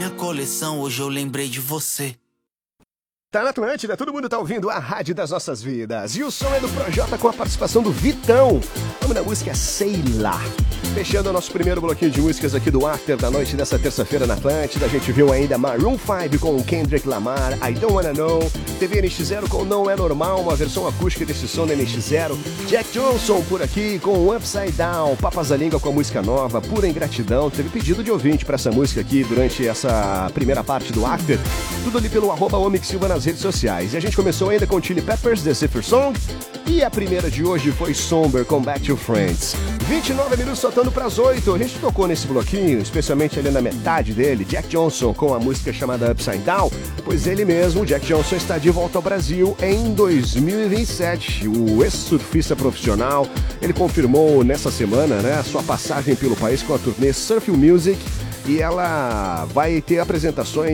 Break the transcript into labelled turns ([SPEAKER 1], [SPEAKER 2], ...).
[SPEAKER 1] Minha coleção, hoje eu lembrei de você.
[SPEAKER 2] Tá na Atlântida, todo mundo tá ouvindo a Rádio das Nossas Vidas. E o som é do Projota com a participação do Vitão. O nome da música é Sei Lá. Fechando o nosso primeiro bloquinho de músicas aqui do After da noite dessa terça-feira na Atlântida, a gente viu ainda Maroon 5 com o Kendrick Lamar, I Don't Wanna Know, TV NX0 com Não É Normal, uma versão acústica desse som da NX0, Jack Johnson por aqui com o Upside Down, Papas da Língua com a música nova, Pura Ingratidão, teve pedido de ouvinte pra essa música aqui durante essa primeira parte do After, tudo ali pelo @Omix_Silva nas redes sociais. E a gente começou ainda com Chili Peppers, The Cipher Song, e a primeira de hoje foi Somber com Back to Friends. 29 minutos soltando pras 8. A gente tocou nesse bloquinho, especialmente ali na metade dele, Jack Johnson com a música chamada Upside Down, pois ele mesmo, Jack Johnson, está de volta ao Brasil em 2027. O ex-surfista profissional, ele confirmou nessa semana, né, sua passagem pelo país com a turnê Surf Music, e ela vai ter apresentações